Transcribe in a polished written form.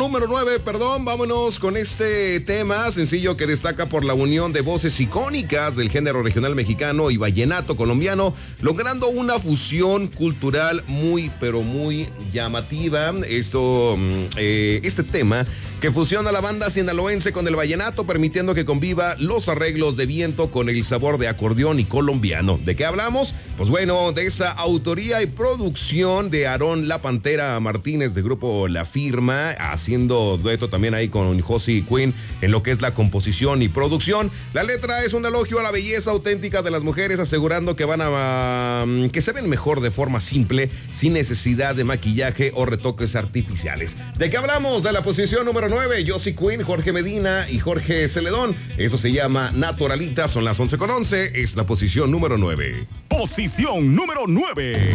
número 9, vámonos con este tema sencillo que destaca por la unión de voces icónicas del género regional mexicano y vallenato colombiano, logrando una fusión cultural muy, pero muy llamativa. Este tema que fusiona la banda sinaloense con el vallenato, permitiendo que conviva los arreglos de viento con el sabor de acordeón y colombiano. ¿De qué hablamos? Pues bueno, de esa autoría y producción de Aarón La Pantera Martínez de grupo La Firma, haciendo dueto también ahí con Josie Quinn en lo que es la composición y producción. La letra es un elogio a la belleza auténtica de las mujeres, asegurando que que se ven mejor de forma simple, sin necesidad de maquillaje o retoques artificiales. ¿De qué hablamos? De la posición número 9, Josie Quinn, Jorge Medina y Jorge Celedón. Eso se llama Naturalita, son las 11:11, es la posición número 9. Posición número 9.